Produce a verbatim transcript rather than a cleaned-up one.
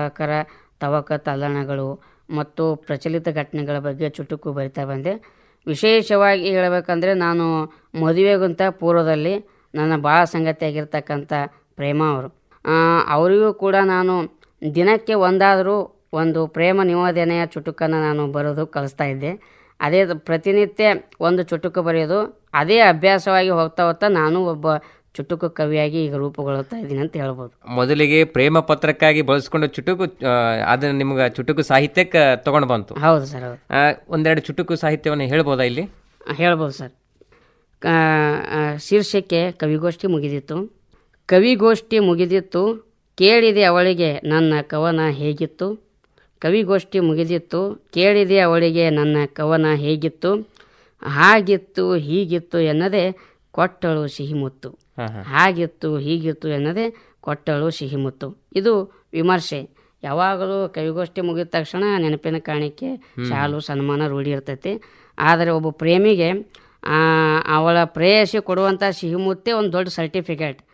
ವಿವಾಹಕರ ತವಕ ತಲ್ಲಣಗಳು ಮತ್ತು ಪ್ರಚಲಿತ ಘಟನೆಗಳ ಬಗ್ಗೆ ಚುಟುಕು ಬರಿತಾ ಬಂದೆ. ವಿಶೇಷವಾಗಿ ಹೇಳಬೇಕಂದ್ರೆ ನಾನು ಮದುವೆಗಿಂತ ಪೂರ್ವದಲ್ಲಿ ನನ್ನ ಭಾಳ ಸಂಗತಿಯಾಗಿರ್ತಕ್ಕಂಥ ಪ್ರೇಮ ಅವರು, ಅವರಿಗೂ ಕೂಡ ನಾನು ದಿನಕ್ಕೆ ಒಂದಾದರೂ ಒಂದು ಪ್ರೇಮ ನಿವೇದನೆಯ ಚುಟುಕನ್ನು ನಾನು ಬರೆದು ಕಳಿಸ್ತಾ ಇದ್ದೆ. ಅದೇ ಪ್ರತಿನಿತ್ಯ ಒಂದು ಚುಟುಕು ಬರೆಯೋದು ಅದೇ ಅಭ್ಯಾಸವಾಗಿ ಹೋಗ್ತಾ ಹೋಗ್ತಾ ನಾನು ಒಬ್ಬ ಚುಟುಕು ಕವಿಯಾಗಿ ಈಗ ರೂಪುಗೊಳ್ಳುತ್ತಾ ಇದ್ದೀನಿ ಅಂತ ಹೇಳ್ಬೋದು. ಮೊದಲಿಗೆ ಪ್ರೇಮ ಪತ್ರಕ್ಕಾಗಿ ಬಳಸ್ಕೊಂಡು ಚುಟುಕು ಅದನ್ನು ನಿಮ್ಗೆ ಚುಟುಕು ಸಾಹಿತ್ಯಕ್ಕೆ ತಗೊಂಡು ಬಂತು. ಹೌದು ಸರ್, ಹೌದು. ಒಂದೆರಡು ಚುಟುಕು ಸಾಹಿತ್ಯವನ್ನು ಹೇಳ್ಬೋದಾ ಇಲ್ಲಿ? ಹೇಳ್ಬೋದು ಸರ್. ಶೀರ್ಷಿಕೆ ಕವಿಗೋಷ್ಠಿ ಮುಗಿದಿತ್ತು. ಕವಿಗೋಷ್ಠಿ ಮುಗಿದಿತ್ತು, ಕೇಳಿದೆ ಅವಳಿಗೆ ನನ್ನ ಕವನ ಹೇಗಿತ್ತು. ಕವಿಗೋಷ್ಠಿ ಮುಗಿದಿತ್ತು, ಕೇಳಿದೆ ಅವಳಿಗೆ ನನ್ನ ಕವನ ಹೇಗಿತ್ತು. ಹಾಗಿತ್ತು ಹೀಗಿತ್ತು ಎನ್ನದೆ ಕೊಟ್ಟಳು ಸಿಹಿಮುತ್ತು. ಹಾಗಿತ್ತು ಹೀಗಿತ್ತು ಎನ್ನದೆ ಕೊಟ್ಟಳು ಸಿಹಿಮುತ್ತು. ಇದು ವಿಮರ್ಶೆ. ಯಾವಾಗಲೂ ಕವಿಗೋಷ್ಠಿ ಮುಗಿದ ತಕ್ಷಣ ನೆನಪಿನ ಕಾಣಿಕೆ, ಶಾಲು, ಸನ್ಮಾನ ರೂಢಿ ಇರ್ತೈತಿ. ಆದರೆ ಒಬ್ಬ ಪ್ರೇಮಿಗೆ ಅವಳ ಪ್ರೇಯಸಿ ಕೊಡುವಂಥ ಸಿಹಿಮುತ್ತೇ ಒಂದು ದೊಡ್ಡ ಸರ್ಟಿಫಿಕೇಟ್.